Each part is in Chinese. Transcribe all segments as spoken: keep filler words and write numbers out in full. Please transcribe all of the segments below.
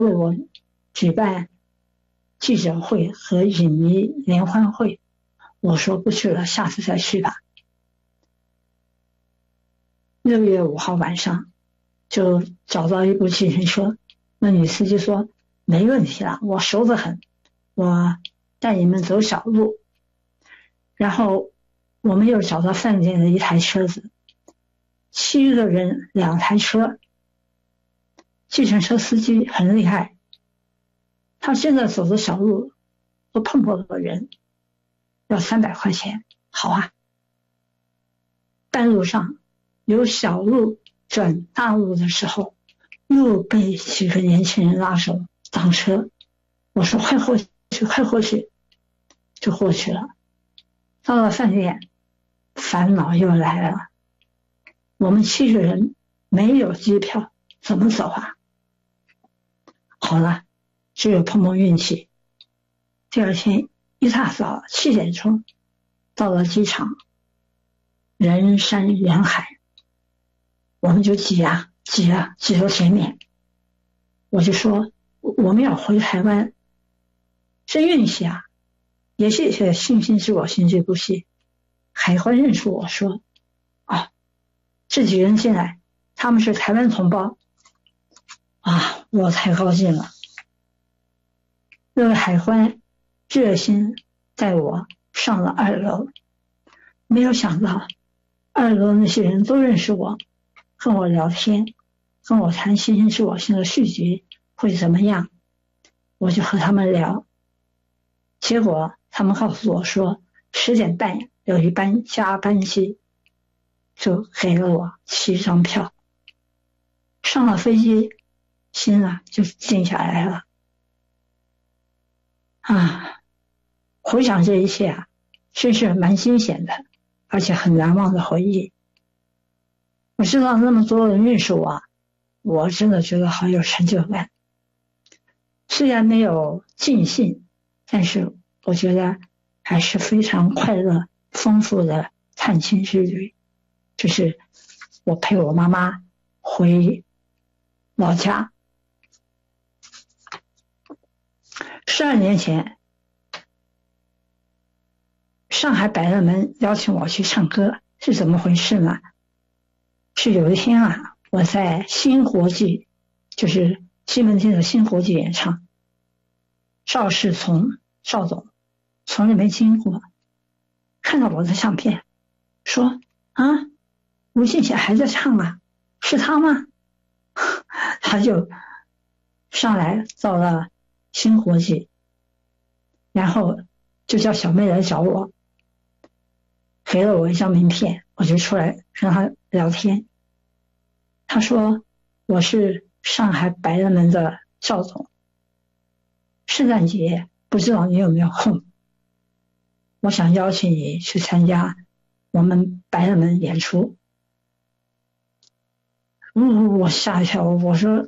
为我举办记者会和影迷联欢会，我说不去了，下次再去吧。六月五号晚上就找到一部计程车，那女司机说没问题了，我熟得很，我带你们走小路。然后我们又找到饭店的一台车子，七个人两台车，计程车司机很厉害，他现在走的小路都碰不到人，要三百块钱，好啊。半路上由小路转大路的时候，又被几个年轻人拉手挡车，我说快过去，快过去，就过去了。到了饭店，烦恼又来了，我们七个人没有机票，怎么走啊？好了，只有碰碰运气。第二天一大早七点钟到了机场，人山人海，我们就挤啊挤啊挤到前面。我就说我们要回台湾，这运气啊，也谢谢星星知我心知不惜。海关认出我说啊，这几人进来，他们是台湾同胞啊，我太高兴了。那个海关热心带我上了二楼，没有想到二楼那些人都认识我，跟我聊天，跟我谈星星知我心的续集会怎么样，我就和他们聊。结果他们告诉我说十点半有一班加班机，就给了我七张票。上了飞机，心啊就静下来了。啊，回想这一切啊，真是蛮惊险的，而且很难忘的回忆。我知道那么多人认识我，我真的觉得好有成就感。虽然没有尽兴，但是我觉得还是非常快乐丰富的探亲之旅。就是我陪我妈妈回老家。十二年前，上海百乐门邀请我去唱歌，是怎么回事呢？是有一天啊，我在新国际，就是西门町的新国际演唱，赵世从赵总从来没经过，看到我的相片，说啊，吴信贤还在唱啊，是他吗？他就上来到了新国际，然后就叫小妹来找我，给了我一张名片，我就出来跟他聊天。他说我是上海百乐门的赵总，圣诞节不知道你有没有空，我想邀请你去参加我们百乐门演出。嗯，我吓一跳，我说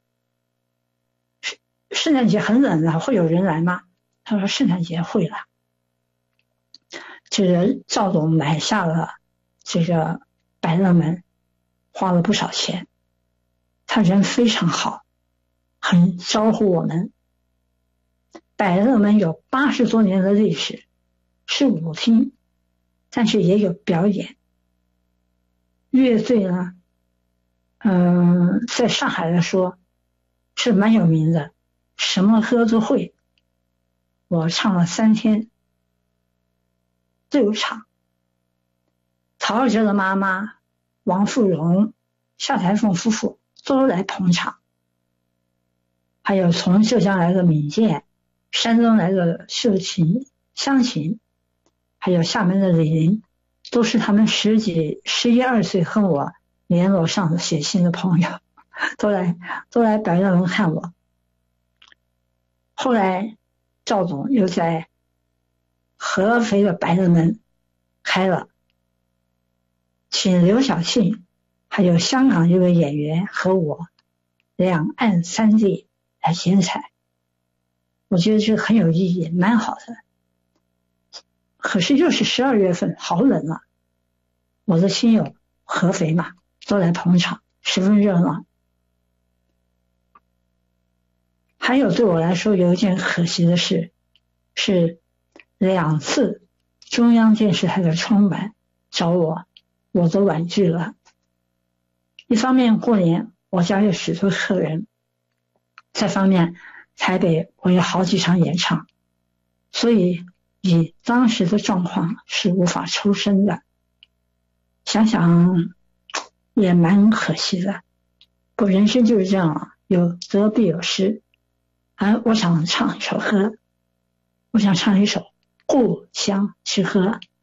圣诞节很冷了，会有人来吗？他说圣诞节会了。这个赵总买下了这个百乐门，花了不少钱，他人非常好，很招呼我们。百乐门有八十多年的历史，是舞厅，但是也有表演。乐队呢，嗯、呃，在上海来说是蛮有名的，什么歌都会。我唱了三天，六场。陶喆的妈妈王富荣、夏台凤夫妇都来捧场，还有从浙江来的闵健、山东来的秀琴、湘琴，还有厦门的李林，都是他们十几、十一二岁和我联络上的写信的朋友，都来都来百乐门看我。后来赵总又在合肥的百乐门开了，请刘晓庆还有香港一位演员和我两岸三地来剪彩，我觉得这很有意义，蛮好的。可是又是十二月份，好冷啊！我的亲友合肥嘛，都来捧场，十分热闹。 还有对我来说有一件可惜的事，是两次中央电视台的创办找我，我都婉拒了。一方面过年我家有许多客人，再方面台北我有好几场演唱，所以以当时的状况是无法抽身的。想想也蛮可惜的，不过人生就是这样啊，有得必有失。而我想唱一首歌，我想唱一首《故乡之歌》。